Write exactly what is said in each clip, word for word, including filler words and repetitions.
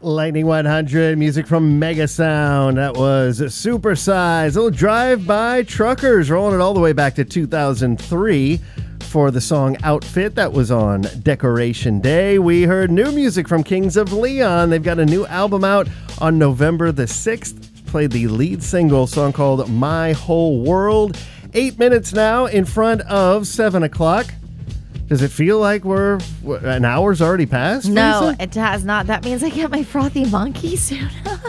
Lightning one hundred, music from Mega Sound. That was Super Size. A little drive-by truckers, rolling it all the way back to two thousand three for the song Outfit. That was on Decoration Day. We heard new music from Kings of Leon. They've got a new album out on November the sixth. Played the lead single, song called My Whole World. Eight minutes now in front of seven o'clock. Does it feel like we're an hour's already passed? No, Lisa? it has not. That means I get my frothy monkey soon.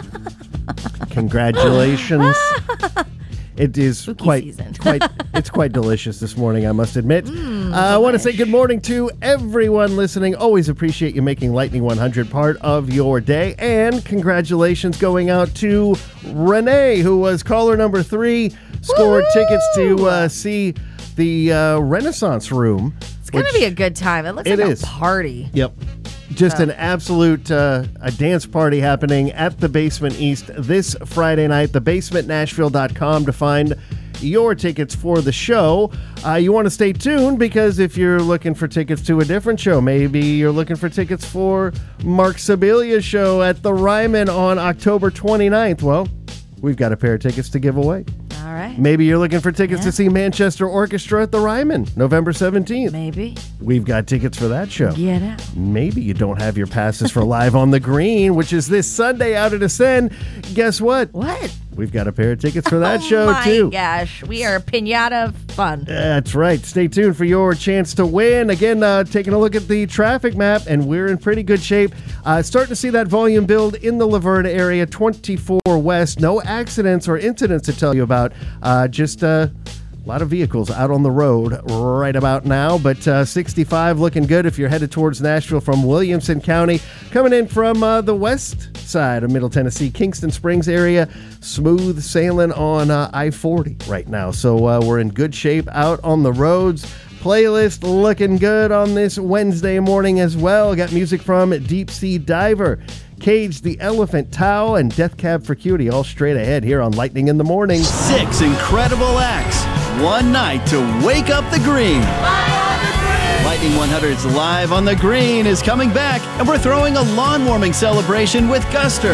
Congratulations. It is Spooky quite, season. quite, it's quite delicious this morning, I must admit. Mm, uh, I want to say good morning to everyone listening. Always appreciate you making Lightning one hundred part of your day. And congratulations going out to Renee, who was caller number three, scored Woo-hoo! tickets to uh, see the uh, Renaissance Room. It's going to be a good time. It looks It like is. a party. Yep. Just Oh. an absolute uh, a dance party happening at the Basement East this Friday night. the basement nashville dot com to find your tickets for the show. Uh, you want to stay tuned because if you're looking for tickets to a different show, maybe you're looking for tickets for Mark Sebelia's show at the Ryman on October twenty-ninth. Well, we've got a pair of tickets to give away. All right. Maybe you're looking for tickets Yeah. to see Manchester Orchestra at the Ryman, November seventeenth. Maybe. We've got tickets for that show. Get out. Maybe you don't have your passes for Live on the Green, which is this Sunday out at Ascend. Guess what? What? We've got a pair of tickets for that oh show, my too. gosh. We are pinata fun. That's right. Stay tuned for your chance to win. Again, uh, taking a look at the traffic map, and we're in pretty good shape. Uh, starting to see that volume build in the Laverne area, twenty-four West. No accidents or incidents to tell you about. Uh, just uh, a lot of vehicles out on the road right about now, but uh, sixty-five looking good if you're headed towards Nashville from Williamson County. Coming in from uh, the west side of Middle Tennessee, Kingston Springs area, smooth sailing on uh, I forty right now. So uh, we're in good shape out on the roads. Playlist looking good on this Wednesday morning as well. Got music from Deep Sea Diver, Cage the Elephant, Tao, and Death Cab for Cutie all straight ahead here on Lightning in the Morning. Six incredible acts, one night to wake up the green. Lightning one hundred's Live on the Green is coming back, and we're throwing a lawn warming celebration with Guster.